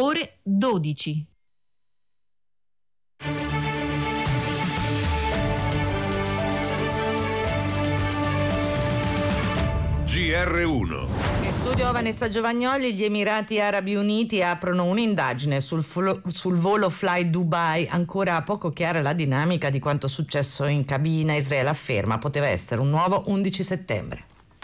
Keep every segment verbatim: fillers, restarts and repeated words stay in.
ore dodici. G R uno. In studio Vanessa Giovagnoli. Gli Emirati Arabi Uniti aprono un'indagine sul, flo- sul volo Fly Dubai. Ancora poco chiara la dinamica di quanto successo in cabina. Israele afferma poteva essere un nuovo undici settembre.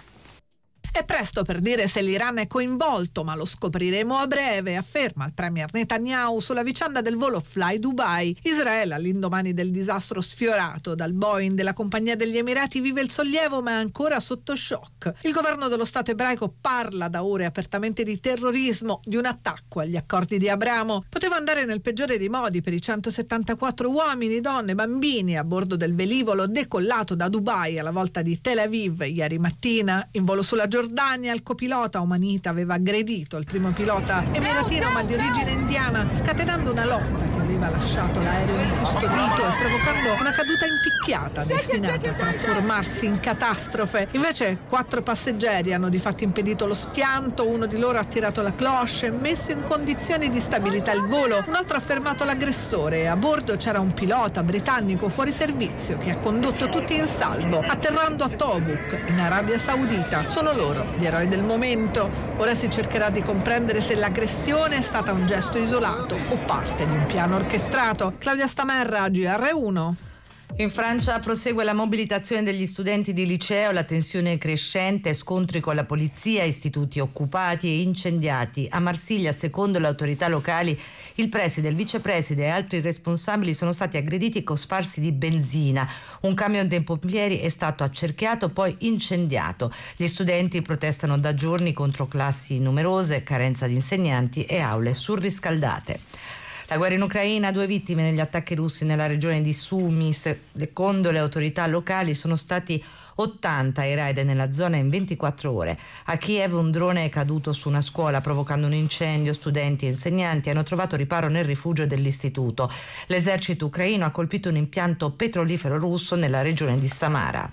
È presto per dire se l'Iran è coinvolto, ma lo scopriremo a breve, afferma il premier Netanyahu sulla vicenda del volo Fly Dubai. Israele, all'indomani del disastro sfiorato dal Boeing della Compagnia degli Emirati, vive il sollievo ma è ancora sotto shock. Il governo dello Stato ebraico parla da ore apertamente di terrorismo, di un attacco agli accordi di Abramo. Poteva andare nel peggiore dei modi per i centosettantaquattro uomini, donne, bambini a bordo del velivolo decollato da Dubai alla volta di Tel Aviv ieri mattina. In volo sulla Giordania, il copilota omanita aveva aggredito il primo pilota emiratino ma di origine indiana, scatenando una lotta che aveva lasciato l'aereo incustodito e provocando una caduta impicchiata destinata a trasformarsi in catastrofe. Invece quattro passeggeri hanno di fatto impedito lo schianto, uno di loro ha tirato la cloche e messo in condizioni di stabilità il volo, un altro ha fermato l'aggressore e a bordo c'era un pilota britannico fuori servizio che ha condotto tutti in salvo, atterrando a Tobuk in Arabia Saudita. Sono loro gli eroi del momento. Ora si cercherà di comprendere se l'aggressione è stata un gesto isolato o parte di un piano orchestrato. Claudia Stamerra, G R uno. In Francia prosegue la mobilitazione degli studenti di liceo, la tensione crescente, scontri con la polizia, istituti occupati e incendiati. A Marsiglia, secondo le autorità locali, il preside, il vicepreside e altri responsabili sono stati aggrediti e cosparsi di benzina. Un camion dei pompieri è stato accerchiato, poi incendiato. Gli studenti protestano da giorni contro classi numerose, carenza di insegnanti e aule surriscaldate. La guerra in Ucraina, due vittime negli attacchi russi nella regione di Sumy. Secondo le autorità locali sono stati ottanta i raid nella zona in ventiquattro ore. A Kiev un drone è caduto su una scuola provocando un incendio. Studenti e insegnanti hanno trovato riparo nel rifugio dell'istituto. L'esercito ucraino ha colpito un impianto petrolifero russo nella regione di Samara.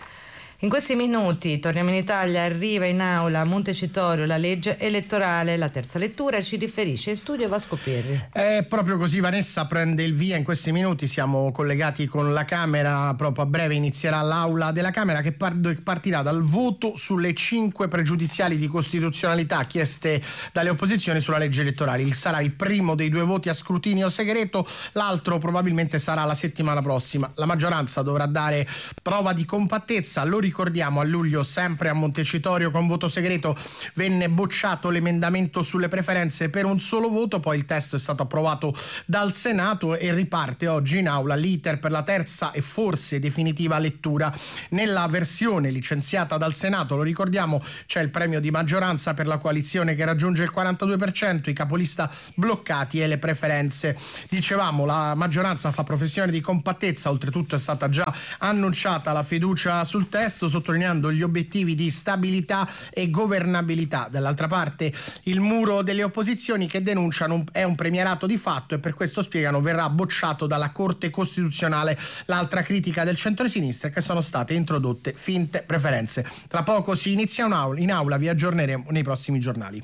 In questi minuti torniamo in Italia, arriva in aula a Montecitorio la legge elettorale, la terza lettura, ci riferisce in studio Vasco Pirri. È proprio così, Vanessa prende il via in questi minuti, siamo collegati con la Camera, proprio a breve inizierà l'aula della Camera che partirà dal voto sulle cinque pregiudiziali di costituzionalità chieste dalle opposizioni sulla legge elettorale. Sarà il primo dei due voti a scrutinio segreto, l'altro probabilmente sarà la settimana prossima. La maggioranza dovrà dare prova di compattezza, lo ricordiamo, a luglio sempre a Montecitorio con voto segreto venne bocciato l'emendamento sulle preferenze per un solo voto, poi il testo è stato approvato dal Senato e riparte oggi in aula l'iter per la terza e forse definitiva lettura. Nella versione licenziata dal Senato, lo ricordiamo, c'è il premio di maggioranza per la coalizione che raggiunge il quarantadue per cento, i capolista bloccati e le preferenze. Dicevamo, la maggioranza fa professione di compattezza, oltretutto è stata già annunciata la fiducia sul testo, sottolineando gli obiettivi di stabilità e governabilità. Dall'altra parte il muro delle opposizioni che denunciano è un premierato di fatto e per questo, spiegano, verrà bocciato dalla Corte Costituzionale. L'altra critica del centrosinistra è che sono state introdotte finte preferenze. Tra poco si inizia un'aula, in aula vi aggiorneremo nei prossimi giornali.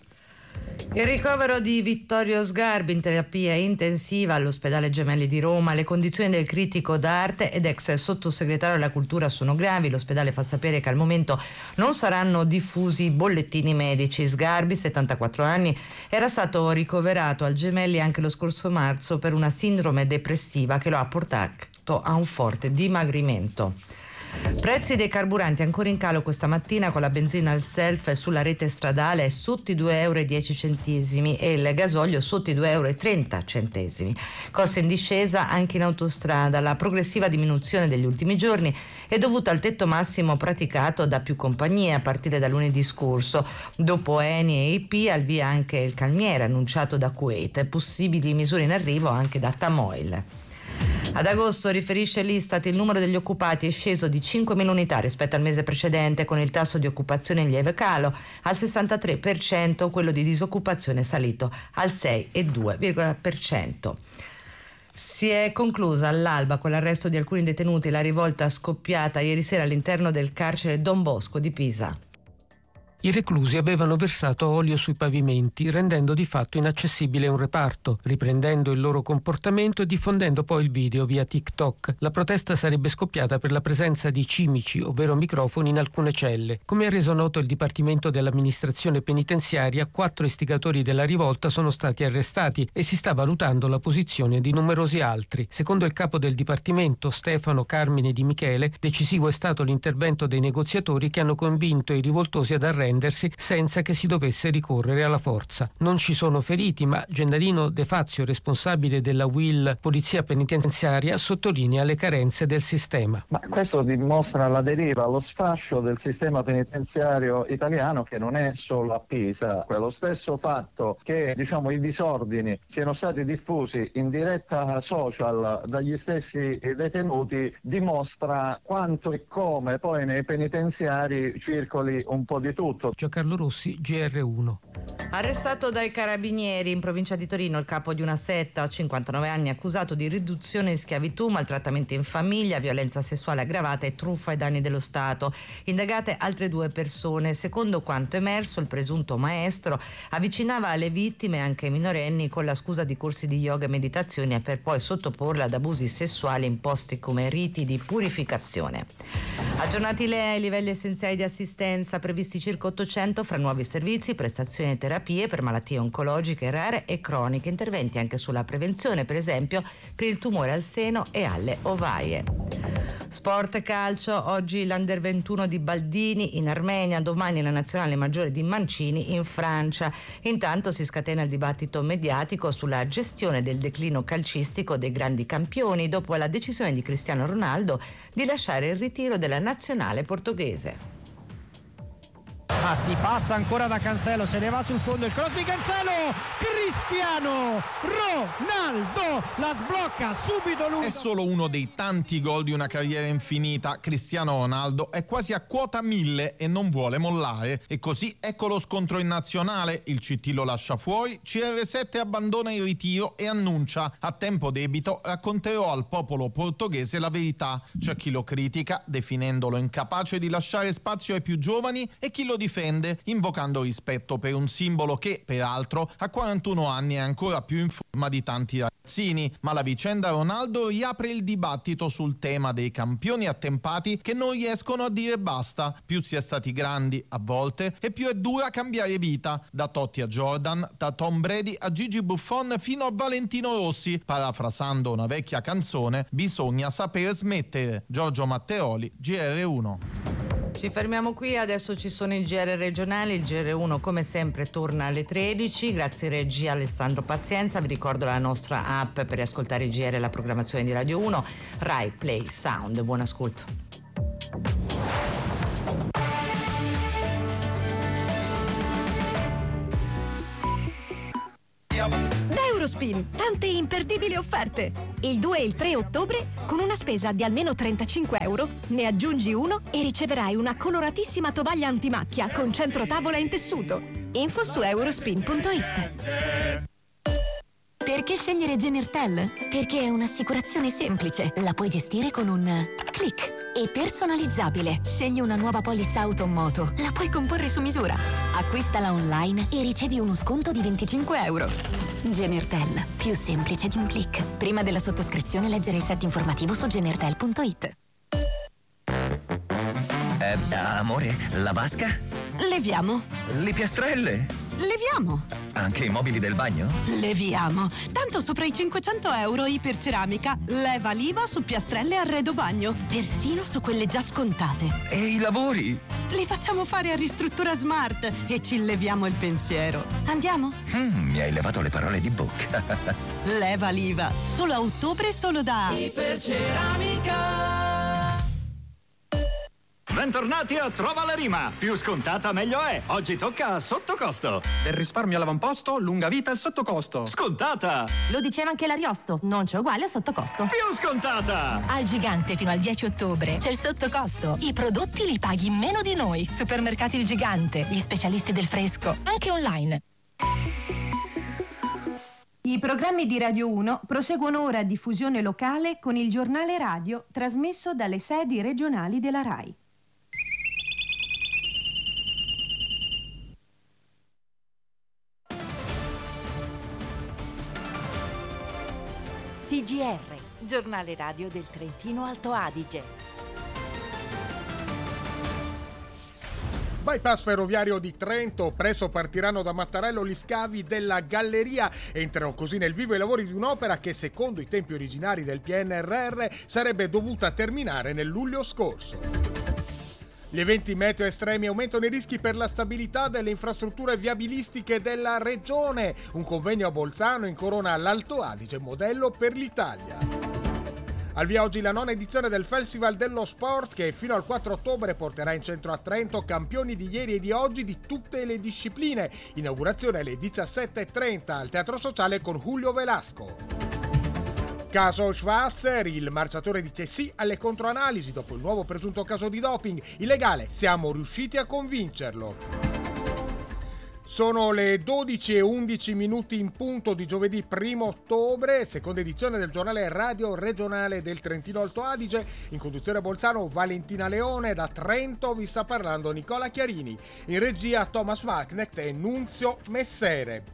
Il ricovero di Vittorio Sgarbi in terapia intensiva all'ospedale Gemelli di Roma. Le condizioni del critico d'arte ed ex sottosegretario alla cultura sono gravi. L'ospedale fa sapere che al momento non saranno diffusi bollettini medici. Sgarbi, settantaquattro anni, era stato ricoverato al Gemelli anche lo scorso marzo per una sindrome depressiva che lo ha portato a un forte dimagrimento. Prezzi dei carburanti ancora in calo questa mattina, con la benzina al self sulla rete stradale sotto i due euro e dieci centesimi e il gasolio sotto i due euro e trenta centesimi. Costi in discesa anche in autostrada. La progressiva diminuzione degli ultimi giorni è dovuta al tetto massimo praticato da più compagnie a partire da lunedì scorso. Dopo Eni e I P al via anche il calmiere annunciato da Kuwait, possibili misure in arrivo anche da Tamoil. Ad agosto, riferisce l'Istat, il numero degli occupati è sceso di cinquemila unità rispetto al mese precedente, con il tasso di occupazione in lieve calo al sessantatré per cento, quello di disoccupazione è salito al sei virgola due per cento. Si è conclusa all'alba con l'arresto di alcuni detenuti la rivolta scoppiata ieri sera all'interno del carcere Don Bosco di Pisa. I reclusi avevano versato olio sui pavimenti, rendendo di fatto inaccessibile un reparto, riprendendo il loro comportamento e diffondendo poi il video via TikTok. La protesta sarebbe scoppiata per la presenza di cimici, ovvero microfoni, in alcune celle. Come ha reso noto il Dipartimento dell'Amministrazione Penitenziaria, quattro istigatori della rivolta sono stati arrestati e si sta valutando la posizione di numerosi altri. Secondo il capo del Dipartimento, Stefano Carmine Di Michele, decisivo è stato l'intervento dei negoziatori che hanno convinto i rivoltosi ad arrendersi senza che si dovesse ricorrere alla forza. Non ci sono feriti, ma Gennarino De Fazio, responsabile della U I L Polizia Penitenziaria, sottolinea le carenze del sistema. Ma questo dimostra la deriva, lo sfascio del sistema penitenziario italiano, che non è solo a Pisa. Quello stesso fatto che, diciamo, i disordini siano stati diffusi in diretta social dagli stessi detenuti dimostra quanto e come poi nei penitenziari circoli un po' di tutto. Giancarlo Rossi, G R uno. Arrestato dai carabinieri in provincia di Torino il capo di una setta, cinquantanove anni, accusato di riduzione in schiavitù, maltrattamenti in famiglia, violenza sessuale aggravata e truffa ai danni dello Stato. Indagate altre due persone. Secondo quanto emerso, il presunto maestro avvicinava alle vittime, anche minorenni, con la scusa di corsi di yoga e meditazioni, per poi sottoporle ad abusi sessuali imposti come riti di purificazione. Aggiornati L E A, i livelli essenziali di assistenza, previsti circa ottocento fra nuovi servizi, prestazioni e terapie per malattie oncologiche rare e croniche, interventi anche sulla prevenzione, per esempio per il tumore al seno e alle ovaie. Sport e calcio, oggi l'Under ventuno di Baldini in Armenia, domani la nazionale maggiore di Mancini in Francia. Intanto si scatena il dibattito mediatico sulla gestione del declino calcistico dei grandi campioni dopo la decisione di Cristiano Ronaldo di lasciare il ritiro della nazionale portoghese. Ah, si passa ancora da Cancelo, se ne va sul fondo il cross di Cancelo, Cristiano Ronaldo la sblocca subito lui. È solo uno dei tanti gol di una carriera infinita. Cristiano Ronaldo è quasi a quota mille e non vuole mollare, e così ecco lo scontro in nazionale. Il C T lo lascia fuori, C R sette abbandona il ritiro e annuncia: a tempo debito racconterò al popolo portoghese la verità. C'è chi lo critica definendolo incapace di lasciare spazio ai più giovani e chi lo difende invocando rispetto per un simbolo che, peraltro, a quarantuno anni è ancora più in forma di tanti ragazzini. Ma la vicenda Ronaldo riapre il dibattito sul tema dei campioni attempati che non riescono a dire basta. Più si è stati grandi a volte e più è dura cambiare vita. Da Totti a Jordan, da Tom Brady a Gigi Buffon fino a Valentino Rossi. Parafrasando una vecchia canzone, bisogna saper smettere. Giorgio Matteoli, G R uno. Ci fermiamo qui, adesso ci sono i G R regionali. Il G R uno come sempre torna alle tredici. Grazie regia Alessandro Pazienza. Vi ricordo la nostra app per riascoltare i G R e la programmazione di Radio uno, Rai Play Sound. Buon ascolto. Da Eurospin, tante imperdibili offerte. Il due e il tre ottobre, con una spesa di almeno trentacinque euro, ne aggiungi uno e riceverai una coloratissima tovaglia antimacchia con centrotavola in tessuto. Info su eurospin punto it. Perché scegliere Genertel? Perché è un'assicurazione semplice. La puoi gestire con un click e personalizzabile. Scegli una nuova polizza auto o moto. La puoi comporre su misura. Acquistala online e ricevi uno sconto di venticinque euro. Genertel, più semplice di un click. Prima della sottoscrizione leggere il set informativo su genertel punto it. Eh, amore, la vasca? Leviamo. Le piastrelle? Leviamo. Anche i mobili del bagno? Leviamo. Tanto sopra i cinquecento euro iperceramica. Leva l'I V A su piastrelle e arredo bagno. Persino su quelle già scontate. E i lavori? Li facciamo fare a Ristruttura Smart e ci leviamo il pensiero. Andiamo? Mm, mi hai levato le parole di bocca. Leva l'I V A. Solo a ottobre, solo da Iperceramica. Bentornati a Trova la Rima. Più scontata meglio è. Oggi tocca a sottocosto. Per risparmio all'avamposto, lunga vita al sottocosto. Scontata. Lo diceva anche l'Ariosto, non c'è uguale a sottocosto. Più scontata. Al Gigante fino al dieci ottobre c'è il sottocosto. I prodotti li paghi meno di noi. Supermercati Il Gigante, gli specialisti del fresco, anche online. I programmi di Radio uno proseguono ora a diffusione locale con il giornale radio trasmesso dalle sedi regionali della RAI. T G R, giornale radio del Trentino Alto Adige. Bypass ferroviario di Trento, presto partiranno da Mattarello gli scavi della galleria. Entrano così nel vivo i lavori di un'opera che, secondo i tempi originari del P N R R, sarebbe dovuta terminare nel luglio scorso. Gli eventi meteo estremi aumentano i rischi per la stabilità delle infrastrutture viabilistiche della regione. Un convegno a Bolzano incorona l'Alto Adige, modello per l'Italia. Al via oggi la nona edizione del Festival dello Sport, che fino al quattro ottobre porterà in centro a Trento campioni di ieri e di oggi di tutte le discipline. Inaugurazione alle diciassette e trenta al Teatro Sociale con Julio Velasco. Caso Schwarzer, il marciatore dice sì alle controanalisi dopo il nuovo presunto caso di doping. Illegale, siamo riusciti a convincerlo. Sono le dodici e undici minuti in punto di giovedì primo ottobre, seconda edizione del giornale radio regionale del Trentino Alto Adige. In conduzione a Bolzano Valentina Leone, da Trento vi sta parlando Nicola Chiarini. In regia Thomas Walknecht e Nunzio Messere.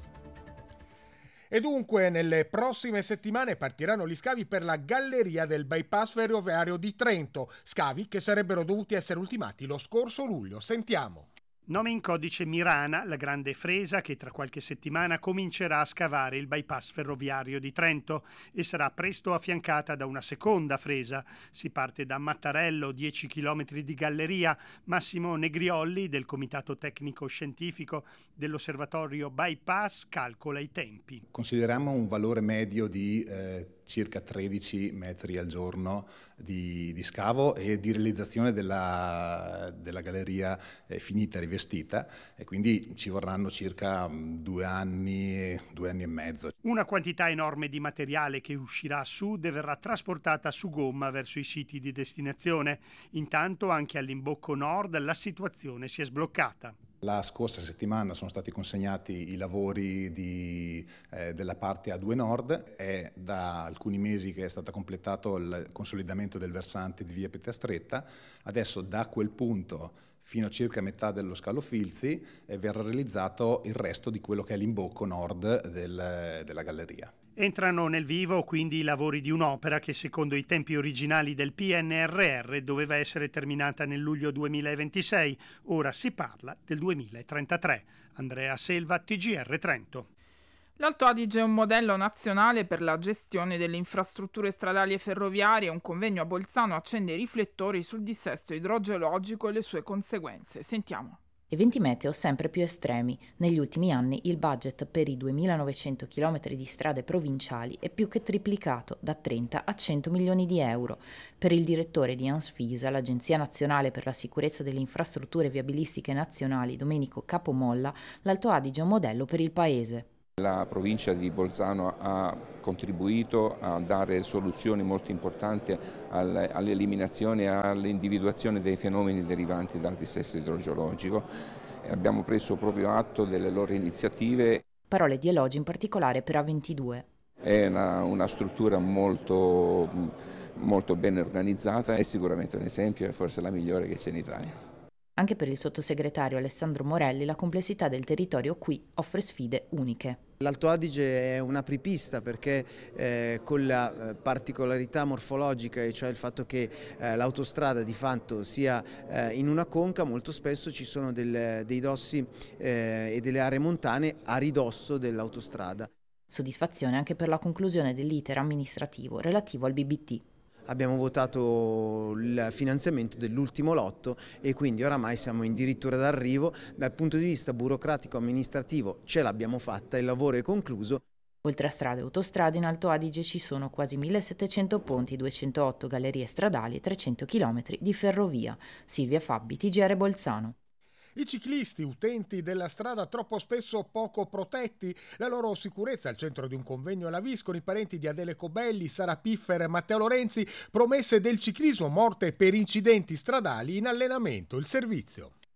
E dunque nelle prossime settimane partiranno gli scavi per la galleria del bypass ferroviario di Trento, scavi che sarebbero dovuti essere ultimati lo scorso luglio. Sentiamo. Nome in codice Mirana, la grande fresa che tra qualche settimana comincerà a scavare il bypass ferroviario di Trento e sarà presto affiancata da una seconda fresa. Si parte da Mattarello, dieci chilometri di galleria. Massimo Negriolli del Comitato Tecnico Scientifico dell'Osservatorio Bypass calcola i tempi. Consideriamo un valore medio di eh, circa tredici metri al giorno di, di scavo e di realizzazione della, della galleria eh, finita, rivestita, e quindi ci vorranno circa due anni, due anni e mezzo. Una quantità enorme di materiale che uscirà a sud e verrà trasportata su gomma verso i siti di destinazione. Intanto anche all'imbocco nord la situazione si è sbloccata. La scorsa settimana sono stati consegnati i lavori di, eh, della parte A due Nord. È da alcuni mesi che è stato completato il consolidamento del versante di via Pittastretta. Adesso da quel punto fino a circa metà dello scalo Filzi eh, verrà realizzato il resto di quello che è l'imbocco nord del, della galleria. Entrano nel vivo quindi i lavori di un'opera che secondo i tempi originali del P N R R doveva essere terminata nel luglio duemilaventisei, ora si parla del duemilatrentatré. Andrea Selva, T G R Trento. L'Alto Adige è un modello nazionale per la gestione delle infrastrutture stradali e ferroviarie. Un convegno a Bolzano accende i riflettori sul dissesto idrogeologico e le sue conseguenze. Sentiamo. Eventi meteo sempre più estremi. Negli ultimi anni il budget per i duemilanovecento chilometri di strade provinciali è più che triplicato, da trenta a cento milioni di euro. Per il direttore di ANSFISA, l'Agenzia Nazionale per la Sicurezza delle Infrastrutture Viabilistiche Nazionali, Domenico Capomolla, l'Alto Adige è un modello per il paese. La provincia di Bolzano ha contribuito a dare soluzioni molto importanti all'eliminazione e all'individuazione dei fenomeni derivanti dal dissesto idrogeologico. Abbiamo preso proprio atto delle loro iniziative. Parole di elogio in particolare per A ventidue. È una, una struttura molto, molto ben organizzata, è sicuramente un esempio e forse la migliore che c'è in Italia. Anche per il sottosegretario Alessandro Morelli la complessità del territorio qui offre sfide uniche. L'Alto Adige è un'apripista perché eh, con la eh, particolarità morfologica, e cioè il fatto che eh, l'autostrada di fatto sia eh, in una conca, molto spesso ci sono del, dei dossi eh, e delle aree montane a ridosso dell'autostrada. Soddisfazione anche per la conclusione dell'iter amministrativo relativo al B B T. Abbiamo votato il finanziamento dell'ultimo lotto e quindi oramai siamo addirittura d'arrivo. Dal punto di vista burocratico-amministrativo ce l'abbiamo fatta, il lavoro è concluso. Oltre a strade e autostrade, in Alto Adige ci sono quasi millesettecento ponti, duecentootto gallerie stradali e trecento chilometri di ferrovia. Silvia Fabbi, T G R Bolzano. I ciclisti, utenti della strada troppo spesso poco protetti, la loro sicurezza al centro di un convegno alla Vis con i parenti di Adele Cobelli, Sara Piffer e Matteo Lorenzi, promesse del ciclismo, morte per incidenti stradali in allenamento, il servizio.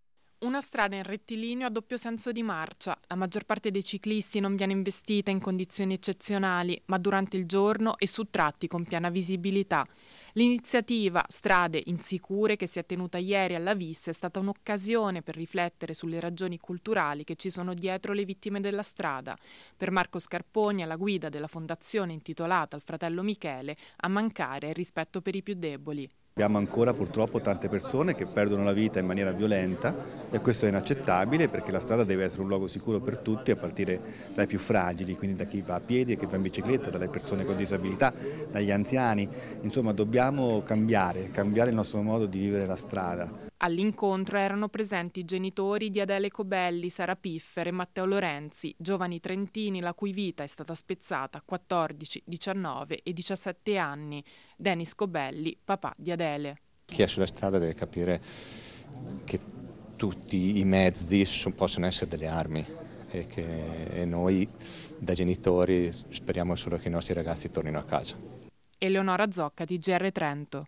Una strada in rettilineo a doppio senso di marcia. La maggior parte dei ciclisti non viene investita in condizioni eccezionali, ma durante il giorno e su tratti con piena visibilità. L'iniziativa Strade Insicure, che si è tenuta ieri alla Vis, è stata un'occasione per riflettere sulle ragioni culturali che ci sono dietro le vittime della strada. Per Marco Scarponi, alla guida della fondazione intitolata al fratello Michele, a mancare il rispetto per i più deboli. Abbiamo ancora purtroppo tante persone che perdono la vita in maniera violenta e questo è inaccettabile, perché la strada deve essere un luogo sicuro per tutti, a partire dai più fragili, quindi da chi va a piedi e chi va in bicicletta, dalle persone con disabilità, dagli anziani. Insomma, dobbiamo cambiare, cambiare il nostro modo di vivere la strada. All'incontro erano presenti i genitori di Adele Cobelli, Sara Piffer e Matteo Lorenzi, giovani trentini la cui vita è stata spezzata a quattordici, diciannove e diciassette anni. Denis Cobelli, papà di Adele. Chi è sulla strada deve capire che tutti i mezzi possono essere delle armi e che e noi da genitori speriamo solo che i nostri ragazzi tornino a casa. Eleonora Zocca, T G R Trento.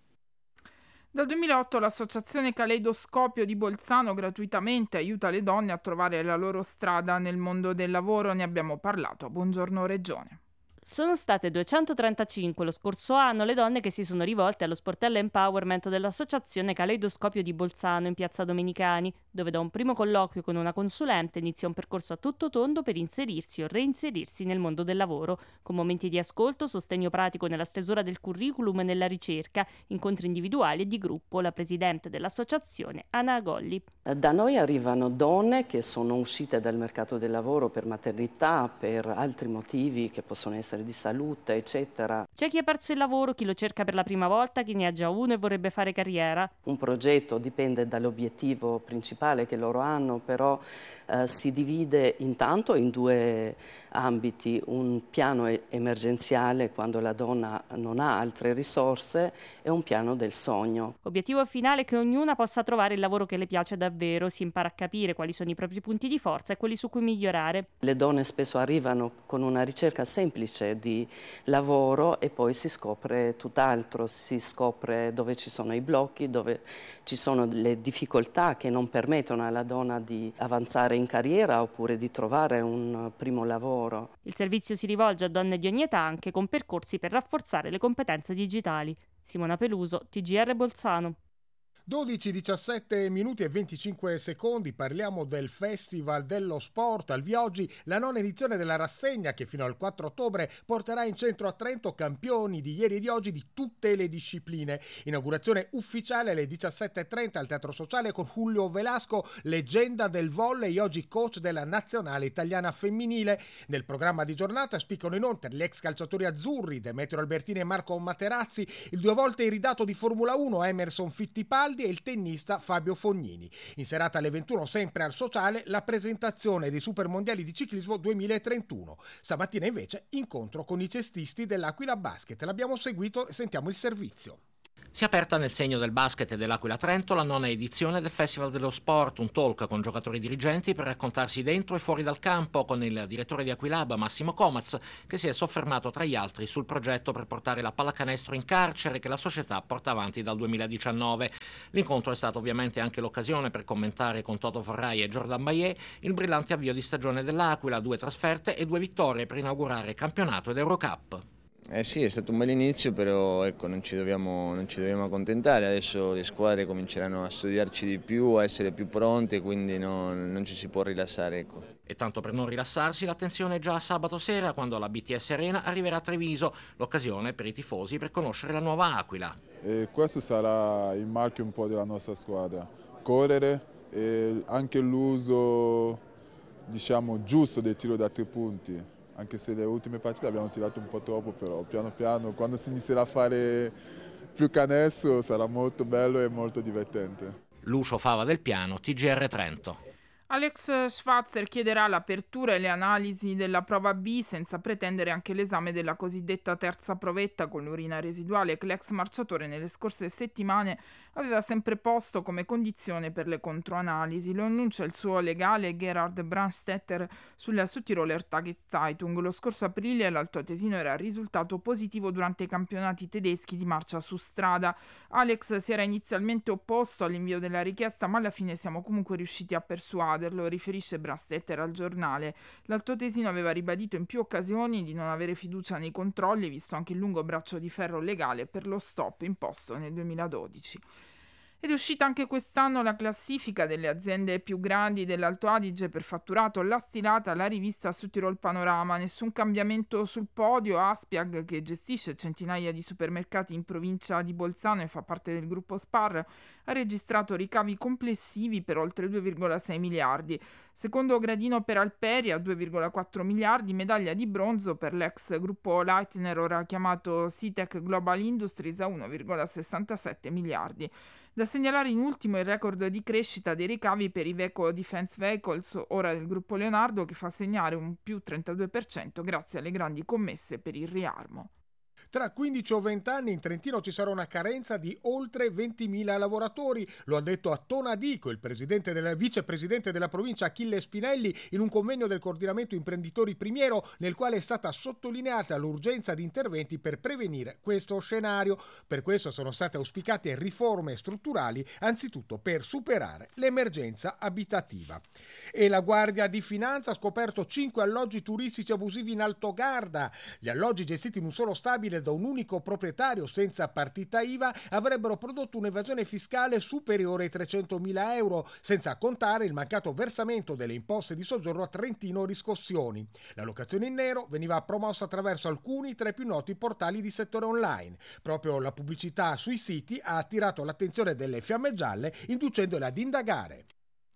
Dal duemilaotto l'associazione Caleidoscopio di Bolzano gratuitamente aiuta le donne a trovare la loro strada nel mondo del lavoro. Ne abbiamo parlato a Buongiorno Regione. Sono state duecentotrentacinque lo scorso anno le donne che si sono rivolte allo sportello empowerment dell'associazione Caleidoscopio di Bolzano in piazza Domenicani, dove da un primo colloquio con una consulente inizia un percorso a tutto tondo per inserirsi o reinserirsi nel mondo del lavoro, con momenti di ascolto, sostegno pratico nella stesura del curriculum e nella ricerca, incontri individuali e di gruppo. La presidente dell'associazione, Anna Agolli. Da noi arrivano donne che sono uscite dal mercato del lavoro per maternità, per altri motivi che possono essere di salute, eccetera. C'è chi ha perso il lavoro, chi lo cerca per la prima volta, chi ne ha già uno e vorrebbe fare carriera. Un progetto dipende dall'obiettivo principale che loro hanno, però eh, si divide intanto in due ambiti: un piano emergenziale quando la donna non ha altre risorse e un piano del sogno. Obiettivo finale è che ognuna possa trovare il lavoro che le piace davvero, si impara a capire quali sono i propri punti di forza e quelli su cui migliorare. Le donne spesso arrivano con una ricerca semplice di lavoro e poi si scopre tutt'altro, si scopre dove ci sono i blocchi, dove ci sono le difficoltà che non permettono alla donna di avanzare in carriera oppure di trovare un primo lavoro. Il servizio si rivolge a donne di ogni età, anche con percorsi per rafforzare le competenze digitali. Simona Peluso, T G R Bolzano. dodici, diciassette minuti e venticinque secondi, parliamo del Festival dello Sport. Al via oggi la nona edizione della rassegna che fino al quattro ottobre porterà in centro a Trento campioni di ieri e di oggi di tutte le discipline. Inaugurazione ufficiale alle diciassette e trenta al Teatro Sociale con Julio Velasco, leggenda del volley, oggi coach della nazionale italiana femminile. Nel programma di giornata spiccano inoltre gli ex calciatori azzurri Demetrio Albertini e Marco Materazzi, il due volte iridato di Formula uno Emerson Fittipaldi e il tennista Fabio Fognini. In serata alle ventuno, sempre al Sociale, la presentazione dei Supermondiali di ciclismo duemilatrentuno. Stamattina invece incontro con i cestisti dell'Aquila Basket. L'abbiamo seguito e sentiamo il servizio. Si è aperta nel segno del basket e dell'Aquila Trento la nona edizione del Festival dello Sport, un talk con giocatori dirigenti per raccontarsi dentro e fuori dal campo, con il direttore di Aquilab Massimo Comaz, che si è soffermato tra gli altri sul progetto per portare la pallacanestro in carcere che la società porta avanti dal duemiladiciannove. L'incontro è stato ovviamente anche l'occasione per commentare con Toto Farrai e Jordan Baillet il brillante avvio di stagione dell'Aquila, due trasferte e due vittorie per inaugurare campionato ed Eurocup. Eh sì, è stato un bel inizio, però ecco, non ci dobbiamo, non ci dobbiamo accontentare. Adesso le squadre cominceranno a studiarci di più, a essere più pronte, quindi no, non ci si può rilassare. Ecco. E tanto per non rilassarsi, l'attenzione è già a sabato sera, quando la B T S Arena arriverà a Treviso, l'occasione per i tifosi per conoscere la nuova Aquila. E questo sarà il marchio un po' della nostra squadra, correre e anche l'uso, diciamo, giusto del tiro da tre punti. Anche se le ultime partite abbiamo tirato un po' troppo, però piano piano, quando si inizierà a fare più canestro, sarà molto bello e molto divertente. Lucio Fava del Piano, T G R Trento. Alex Schwarzer chiederà l'apertura e le analisi della prova B senza pretendere anche l'esame della cosiddetta terza provetta con l'urina residuale che l'ex marciatore nelle scorse settimane aveva sempre posto come condizione per le controanalisi. Lo annuncia il suo legale Gerhard Brandstetter sulla Südtiroler Tageszeitung. Lo scorso aprile l'altoatesino era risultato positivo durante i campionati tedeschi di marcia su strada. Alex si era inizialmente opposto all'invio della richiesta, ma alla fine siamo comunque riusciti a persuaderlo, riferisce Brandstetter al giornale. L'altoatesino aveva ribadito in più occasioni di non avere fiducia nei controlli, visto anche il lungo braccio di ferro legale per lo stop imposto nel duemiladodici. Ed è uscita anche quest'anno la classifica delle aziende più grandi dell'Alto Adige per fatturato. L'ha stilata la rivista Südtirol Panorama. Nessun cambiamento sul podio. Aspiag, che gestisce centinaia di supermercati in provincia di Bolzano e fa parte del gruppo Spar, ha registrato ricavi complessivi per oltre due virgola sei miliardi. Secondo gradino per Alperia, due virgola quattro miliardi. Medaglia di bronzo per l'ex gruppo Leitner, ora chiamato Sitec Global Industries, a uno virgola sessantasette miliardi. Da segnalare in ultimo il record di crescita dei ricavi per i Iveco Defense Vehicles, ora del gruppo Leonardo, che fa segnare un più trentadue per cento grazie alle grandi commesse per il riarmo. Tra quindici o venti anni in Trentino ci sarà una carenza di oltre ventimila lavoratori, lo ha detto a Tonadico il presidente della, vicepresidente della provincia Achille Spinelli in un convegno del coordinamento imprenditori Primiero, nel quale è stata sottolineata l'urgenza di interventi per prevenire questo scenario. Per questo sono state auspicate riforme strutturali, anzitutto per superare l'emergenza abitativa. E la Guardia di Finanza ha scoperto cinque alloggi turistici abusivi in Altogarda. Gli alloggi gestiti in un solo stabile da un unico proprietario senza partita I V A avrebbero prodotto un'evasione fiscale superiore ai trecentomila euro, senza contare il mancato versamento delle imposte di soggiorno a Trentino Riscossioni. La locazione in nero veniva promossa attraverso alcuni tra i più noti portali di settore online. Proprio la pubblicità sui siti ha attirato l'attenzione delle fiamme gialle, inducendole ad indagare.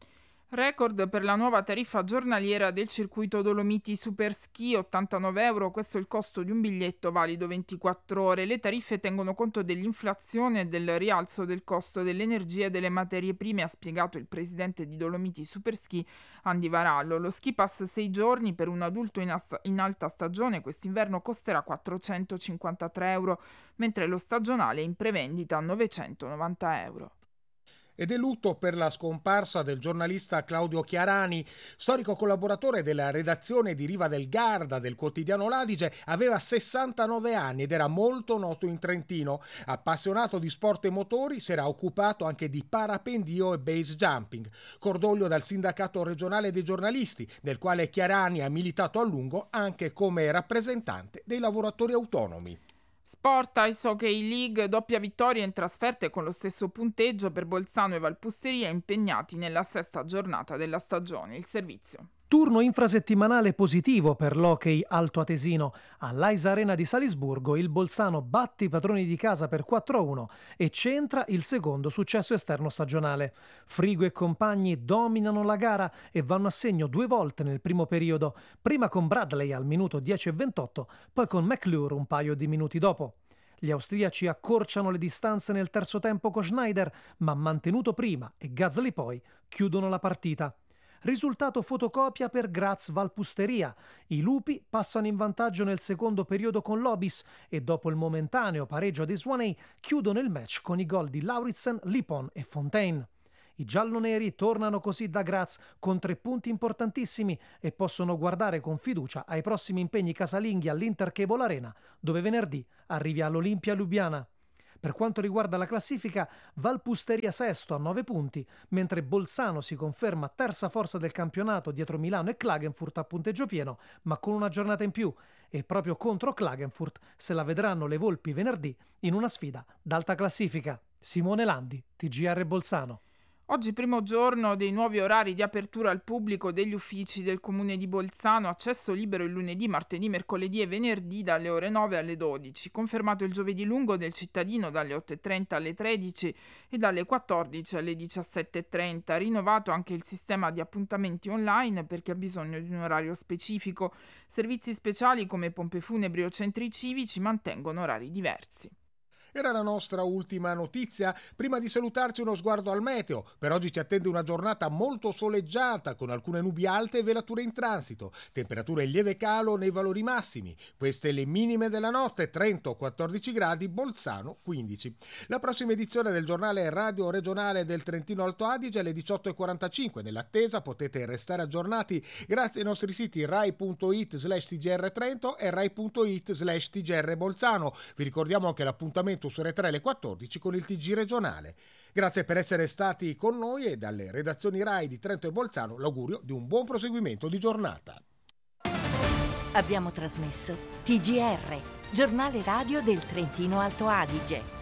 Record per la nuova tariffa giornaliera del circuito Dolomiti Superski, ottantanove euro, questo è il costo di un biglietto valido ventiquattro ore. Le tariffe tengono conto dell'inflazione e del rialzo del costo dell'energia e delle materie prime, ha spiegato il presidente di Dolomiti Superski Andy Varallo. Lo ski pass sei giorni per un adulto in, as- in alta stagione quest'inverno costerà quattrocentocinquantatré euro, mentre lo stagionale è in prevendita a novecentonovanta euro. Ed è lutto per la scomparsa del giornalista Claudio Chiarani, storico collaboratore della redazione di Riva del Garda del quotidiano L'Adige. Aveva sessantanove anni ed era molto noto in Trentino. Appassionato di sport e motori, si era occupato anche di parapendio e base jumping. Cordoglio dal sindacato regionale dei giornalisti, nel quale Chiarani ha militato a lungo anche come rappresentante dei lavoratori autonomi. Sport Ice Hockey League, doppia vittoria in trasferte con lo stesso punteggio per Bolzano e Valpusteria, impegnati nella sesta giornata della stagione. Il servizio. Turno infrasettimanale positivo per l'hockey altoatesino. All'Aisa Arena di Salisburgo il Bolzano batte i padroni di casa per quattro a uno e centra il secondo successo esterno stagionale. Frigo e compagni dominano la gara e vanno a segno due volte nel primo periodo, prima con Bradley al minuto dieci e ventotto, poi con McClure un paio di minuti dopo. Gli austriaci accorciano le distanze nel terzo tempo con Schneider, ma mantenuto prima e Gasly poi chiudono la partita. Risultato fotocopia per Graz Valpusteria. I lupi passano in vantaggio nel secondo periodo con Lobis e dopo il momentaneo pareggio dei Swanee chiudono il match con i gol di Lauritsen, Lipon e Fontaine. I gialloneri tornano così da Graz con tre punti importantissimi e possono guardare con fiducia ai prossimi impegni casalinghi all'Intercable Arena, dove venerdì arrivi all'Olimpia Lubiana. Per quanto riguarda la classifica, Valpusteria sesto a nove punti, mentre Bolzano si conferma terza forza del campionato dietro Milano e Klagenfurt a punteggio pieno, ma con una giornata in più, e proprio contro Klagenfurt se la vedranno le Volpi venerdì in una sfida d'alta classifica. Simone Landi, T G R Bolzano. Oggi primo giorno dei nuovi orari di apertura al pubblico degli uffici del Comune di Bolzano, accesso libero il lunedì, martedì, mercoledì e venerdì dalle ore nove alle dodici, confermato il giovedì lungo del cittadino dalle otto e trenta alle tredici e dalle quattordici alle diciassette e trenta, rinnovato anche il sistema di appuntamenti online per chi ha bisogno di un orario specifico. Servizi speciali come pompe funebri o centri civici mantengono orari diversi. Era la nostra ultima notizia. Prima di salutarci uno sguardo al meteo. Per oggi ci attende una giornata molto soleggiata con alcune nubi alte e velature in transito. Temperature in lieve calo nei valori massimi. Queste le minime della notte: Trento quattordici gradi, Bolzano quindici. La prossima edizione del giornale radio regionale del Trentino Alto Adige alle diciotto e quarantacinque. Nell'attesa potete restare aggiornati grazie ai nostri siti rai punto it slash t g r Trento e rai punto it slash t g r Bolzano. Vi ricordiamo anche l'appuntamento su Rai tre alle quattordici con il T G regionale. Grazie per essere stati con noi e dalle redazioni Rai di Trento e Bolzano l'augurio di un buon proseguimento di giornata. Abbiamo trasmesso T G R, giornale radio del Trentino Alto Adige.